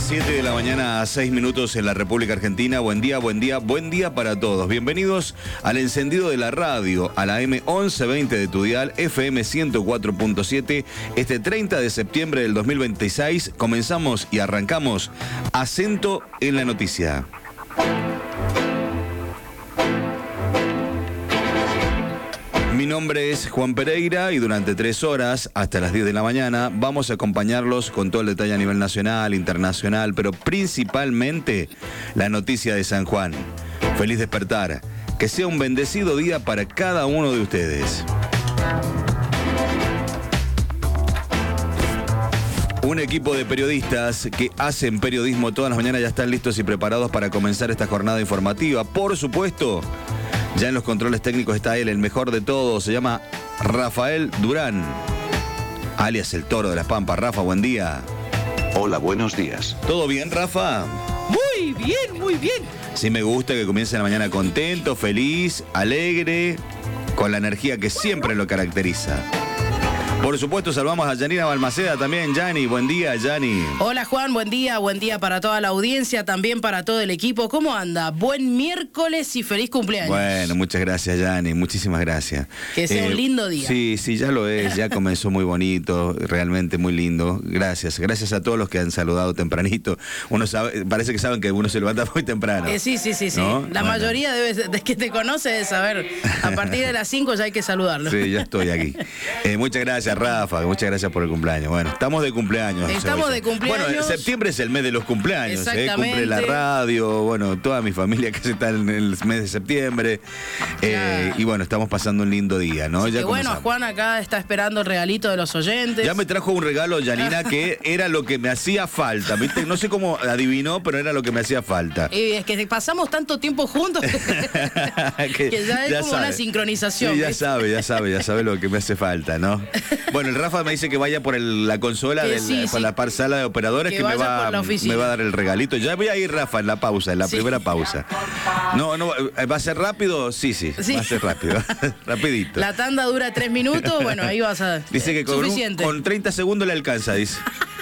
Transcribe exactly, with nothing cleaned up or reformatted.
siete de la mañana a seis minutos en la República Argentina. Buen día, buen día, buen día para todos. Bienvenidos al encendido de la radio, a la M once veinte de tu dial, F M ciento cuatro punto siete. Este treinta de septiembre del dos mil veintiséis comenzamos y arrancamos Acento en la Noticia. Mi nombre es Juan Pereira y durante tres horas, hasta las diez de la mañana, vamos a acompañarlos con todo el detalle a nivel nacional, internacional, pero principalmente la noticia de San Juan. Feliz despertar. Que sea un bendecido día para cada uno de ustedes. Un equipo de periodistas que hacen periodismo todas las mañanas ya están listos y preparados para comenzar esta jornada informativa. Por supuesto, ya en los controles técnicos está él, el mejor de todos. Se llama Rafael Durán, alias el Toro de las Pampas. Rafa, buen día. Hola, buenos días. ¿Todo bien, Rafa? Muy bien, muy bien. Sí, me gusta que comience la mañana contento, feliz, alegre, con la energía que siempre lo caracteriza. Por supuesto, saludamos a Yanina Balmaceda también. Yani, buen día, Yani. Hola, Juan, buen día, buen día para toda la audiencia, también para todo el equipo. ¿Cómo anda? Buen miércoles y feliz cumpleaños. Bueno, muchas gracias, Yani, muchísimas gracias. Que sea Eh, un lindo día. Sí, sí, ya lo es, ya comenzó muy bonito, realmente muy lindo. Gracias, gracias a todos los que han saludado tempranito. Uno sabe, parece que saben que uno se levanta muy temprano. Eh, sí, sí, sí, sí. ¿No? La Bueno. mayoría debe, de que te conoce debe saber. A partir de las cinco ya hay que saludarlo. Sí, ya estoy aquí. Eh, muchas gracias, Rafa, muchas gracias por el cumpleaños. Bueno, estamos de cumpleaños. Estamos hoy. de cumpleaños. Bueno, septiembre es el mes de los cumpleaños. ¿eh? Exactamente. Cumple la radio, bueno, toda mi familia que está en el mes de septiembre. Eh, Claro. y bueno, estamos pasando un lindo día, ¿no? Así Ya que bueno, comenzamos. Juan acá está esperando el regalito de los oyentes. Ya me trajo un regalo, Yanina, que era lo que me hacía falta. ¿Viste? No sé cómo adivinó, pero era lo que me hacía falta. Y es que pasamos tanto tiempo juntos que, que ya es ya como sabe. una sincronización. Sí, ya ¿viste? sabe, ya sabe, ya sabe lo que me hace falta, ¿no? Bueno, el Rafa me dice que vaya por el- la consola, Que de sí, por sí. la par sala de operadores, Que que, me, vaya va, por la oficina. me va a dar el regalito. Ya voy a ir, Rafa, en la pausa, en la Sí. primera pausa. No, no, ¿va a ser rápido? Sí, sí, Sí. va a ser rápido. Rapidito. La tanda dura tres minutos, bueno, ahí vas a... Dice que con, un- suficiente. con treinta segundos le alcanza, dice.